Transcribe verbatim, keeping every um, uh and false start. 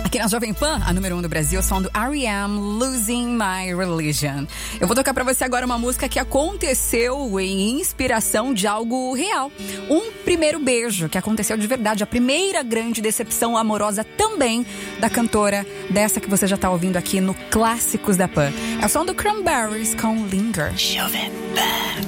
Aqui na Jovem Pan, a número um do Brasil, o som do R E M, Losing My Religion. Eu vou tocar pra você agora uma música que aconteceu em inspiração de algo real. Um primeiro beijo que aconteceu de verdade, a primeira grande decepção amorosa também da cantora dessa que você já tá ouvindo aqui no Clássicos da Pan. É o som do Cranberries com Linger. Jovem Pan.